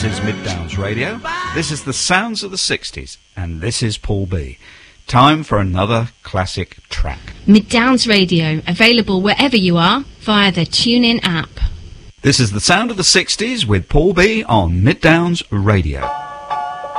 This is Mid Downs Radio. This is the sounds of the 60s, and this is Paul B. Time for another classic track. Mid Downs Radio, available wherever you are via the TuneIn app. This is the sound of the 60s with Paul B on Mid Downs Radio.